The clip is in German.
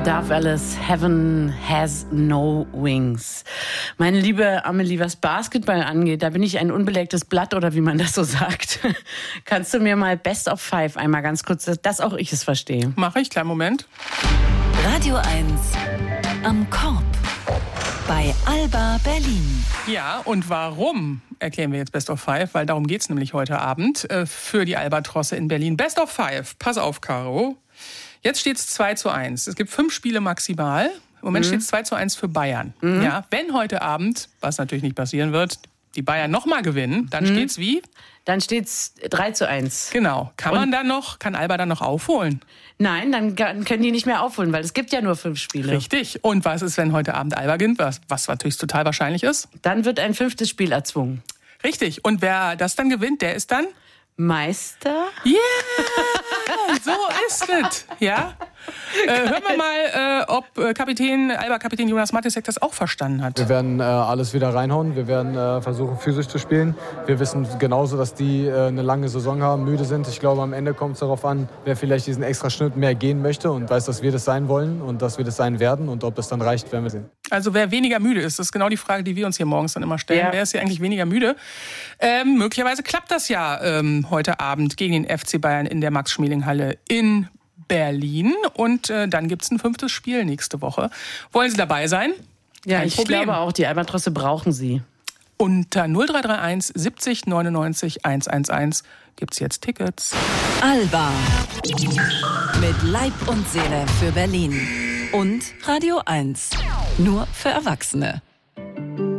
Darf alles. Heaven has no wings. Meine liebe Amelie, was Basketball angeht, da bin ich ein unbelegtes Blatt oder wie man das so sagt. Kannst du mir mal Best of 5 einmal ganz kurz, dass auch ich es verstehe? Mache ich, kleinen Moment. Radio 1 am Korb bei Alba Berlin. Ja, und warum erklären wir jetzt Best of 5? Weil darum geht's nämlich heute Abend für die Albatrosse in Berlin. Best of 5. Pass auf, Caro. Jetzt steht es 2:1. Es gibt 5 Spiele maximal. Im Moment steht es 2:1 für Bayern. Ja, wenn heute Abend, was natürlich nicht passieren wird, die Bayern nochmal gewinnen, dann steht es wie? Dann steht es 3:1. Genau. Kann Alba dann noch aufholen? Nein, dann können die nicht mehr aufholen, weil es gibt ja nur 5 Spiele. Richtig. Und was ist, wenn heute Abend Alba gewinnt, was natürlich total wahrscheinlich ist? Dann wird ein 5. Spiel erzwungen. Richtig. Und wer das dann gewinnt, der ist dann? Meister? Yeah! So ist es. Ja? Hören wir mal, ob Alba-Kapitän Jonas Matisek das auch verstanden hat. Wir werden alles wieder reinhauen. Wir werden versuchen, physisch zu spielen. Wir wissen genauso, dass die eine lange Saison haben, müde sind. Ich glaube, am Ende kommt es darauf an, wer vielleicht diesen extra Schnitt mehr gehen möchte und weiß, dass wir das sein wollen und dass wir das sein werden. Und ob das dann reicht, werden wir sehen. Also wer weniger müde ist, das ist genau die Frage, die wir uns hier morgens dann immer stellen. Ja. Wer ist hier eigentlich weniger müde? Möglicherweise klappt das ja heute Abend gegen den FC Bayern in der Max-Schmeling-Halle in Berlin. Und dann gibt es ein 5. Spiel nächste Woche. Wollen Sie dabei sein? Ja, ich glaube auch, die Albatrosse brauchen Sie. Unter 0331 70 99 111 gibt es jetzt Tickets. Alba mit Leib und Seele für Berlin. Und Radio 1. Nur für Erwachsene.